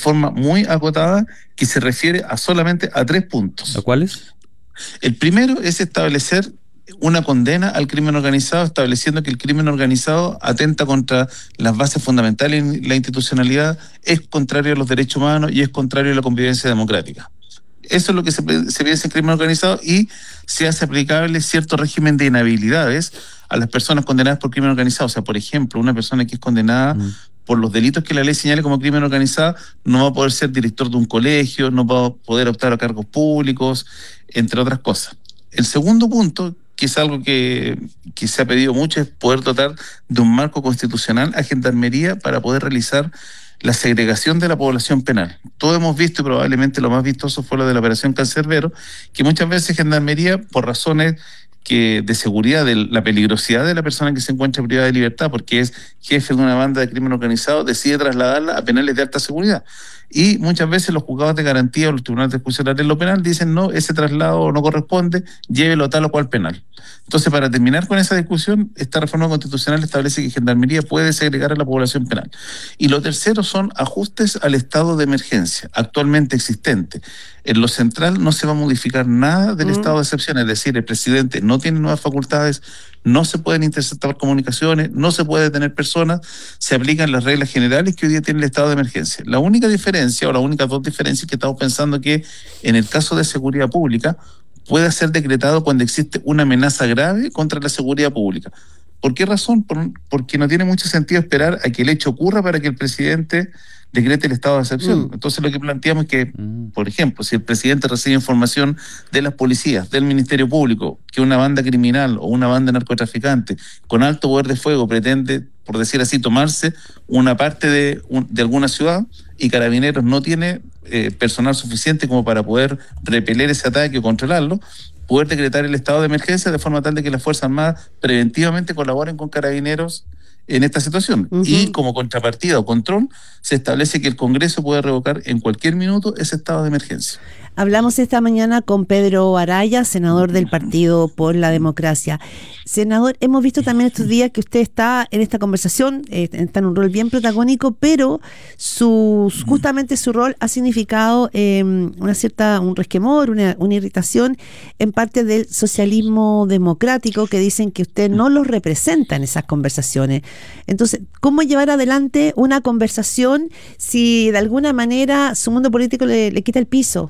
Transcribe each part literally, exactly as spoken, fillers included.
forma muy acotada que se refiere a solamente a tres puntos. ¿A cuáles? El primero es establecer una condena al crimen organizado, estableciendo que el crimen organizado atenta contra las bases fundamentales de la institucionalidad, es contrario a los derechos humanos y es contrario a la convivencia democrática. Eso es lo que se, se piensa en crimen organizado, y se hace aplicable cierto régimen de inhabilidades a las personas condenadas por crimen organizado. O sea, por ejemplo, una persona que es condenada mm. por los delitos que la ley señale como crimen organizado no va a poder ser director de un colegio, no va a poder optar a cargos públicos, entre otras cosas. El segundo punto, que es algo que, que se ha pedido mucho, es poder dotar de un marco constitucional a Gendarmería para poder realizar la segregación de la población penal. Todos hemos visto, y probablemente lo más vistoso fue lo de la operación Cancerbero, que muchas veces Gendarmería, por razones que de seguridad, de la peligrosidad de la persona que se encuentra privada de libertad, porque es jefe de una banda de crimen organizado, decide trasladarla a penales de alta seguridad. Y muchas veces los juzgados de garantía o los tribunales de juicio oral en lo penal dicen no, ese traslado no corresponde, llévelo a tal o cual penal. Entonces, para terminar con esa discusión, esta reforma constitucional establece que Gendarmería puede segregar a la población penal. Y lo tercero son ajustes al estado de emergencia actualmente existente. En lo central no se va a modificar nada del mm. estado de excepción, es decir, el presidente no tiene nuevas facultades, no se pueden interceptar comunicaciones, no se puede detener personas, se aplican las reglas generales que hoy día tiene el estado de emergencia. La única diferencia, o las únicas dos diferencias, que estamos pensando que en el caso de seguridad pública puede ser decretado cuando existe una amenaza grave contra la seguridad pública. ¿Por qué razón? Por, porque no tiene mucho sentido esperar a que el hecho ocurra para que el presidente decrete el estado de excepción. Mm. Entonces lo que planteamos es que, mm. por ejemplo, si el presidente recibe información de las policías, del Ministerio Público, que una banda criminal o una banda narcotraficante con alto poder de fuego pretende, por decir así, tomarse una parte de, un, de alguna ciudad, y Carabineros no tiene eh, personal suficiente como para poder repeler ese ataque o controlarlo, poder decretar el estado de emergencia de forma tal de que las Fuerzas Armadas preventivamente colaboren con Carabineros en esta situación. Uh-huh. Y como contrapartida o control, se establece que el Congreso puede revocar en cualquier minuto ese estado de emergencia. Hablamos esta mañana con Pedro Araya, senador del Partido por la Democracia. Senador, hemos visto también estos días que usted está en esta conversación, eh, está en un rol bien protagónico, pero su, justamente su rol ha significado eh, una cierta, un resquemor, una, una irritación en parte del socialismo democrático, que dicen que usted no los representa en esas conversaciones. Entonces, ¿cómo llevar adelante una conversación si de alguna manera su mundo político le, le quita el piso?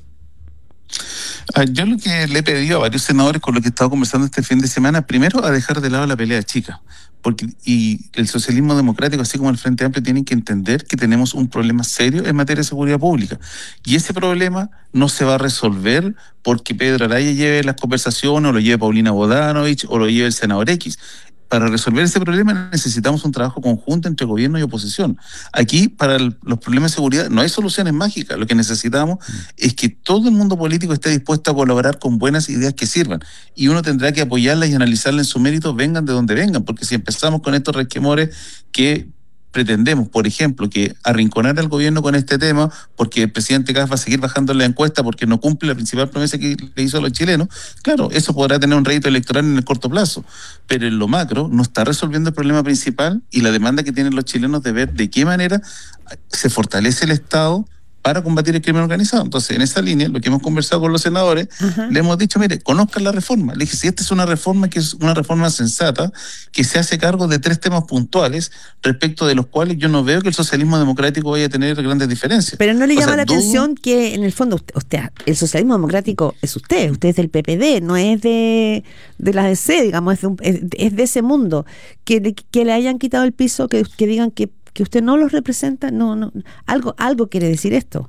Yo lo que le he pedido a varios senadores con los que he estado conversando este fin de semana, primero a dejar de lado la pelea chica, porque y el socialismo democrático, así como el Frente Amplio, tienen que entender que tenemos un problema serio en materia de seguridad pública, y ese problema no se va a resolver porque Pedro Araya lleve las conversaciones, o lo lleve Paulina Bodanovich, o lo lleve el senador X. Para resolver ese problema necesitamos un trabajo conjunto entre gobierno y oposición. Aquí, para el, los problemas de seguridad, no hay soluciones mágicas. Lo que necesitamos mm. es que todo el mundo político esté dispuesto a colaborar con buenas ideas que sirvan. Y uno tendrá que apoyarlas y analizarlas en su mérito, vengan de donde vengan. Porque si empezamos con estos resquemores que pretendemos, por ejemplo, que arrinconar al gobierno con este tema, porque el presidente Kast va a seguir bajando la encuesta porque no cumple la principal promesa que le hizo a los chilenos, claro, eso podrá tener un rédito electoral en el corto plazo, pero en lo macro no está resolviendo el problema principal y la demanda que tienen los chilenos de ver de qué manera se fortalece el Estado para combatir el crimen organizado. Entonces, en esa línea, lo que hemos conversado con los senadores, uh-huh. le hemos dicho, mire, conozcan la reforma. Le dije, si esta es una reforma que es una reforma sensata, que se hace cargo de tres temas puntuales, respecto de los cuales yo no veo que el socialismo democrático vaya a tener grandes diferencias. Pero no le o llama sea, la dudo... atención que, en el fondo, usted, usted, el socialismo democrático es usted, usted es del P P D, no es de, de la D C, digamos, es de, un, es, es de ese mundo. Que, que le hayan quitado el piso, que, que digan que que usted no los representa, no, no, algo, algo quiere decir esto.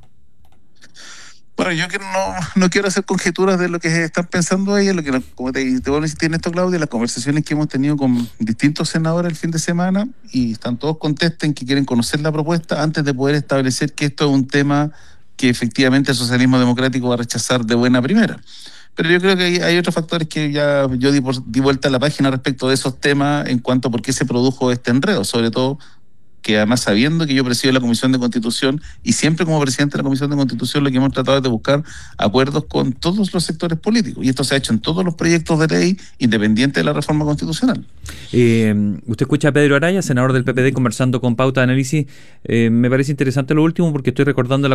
Bueno, yo que no, no quiero hacer conjeturas de lo que están pensando ellos, lo que, como te, te vuelvo a insistir en esto, Claudia, las conversaciones que hemos tenido con distintos senadores el fin de semana, y están todos contentos en que quieren conocer la propuesta antes de poder establecer que esto es un tema que efectivamente el socialismo democrático va a rechazar de buena primera. Pero yo creo que hay, hay otros factores que ya yo di, por, di vuelta a la página respecto de esos temas en cuanto a por qué se produjo este enredo, sobre todo que además sabiendo que yo presido la Comisión de Constitución y siempre como presidente de la Comisión de Constitución lo que hemos tratado es de buscar acuerdos con todos los sectores políticos, y esto se ha hecho en todos los proyectos de ley independiente de la reforma constitucional. Eh, usted escucha a Pedro Araya, senador del P P D, conversando con Pauta de Análisis. Eh, me parece interesante lo último porque estoy recordando la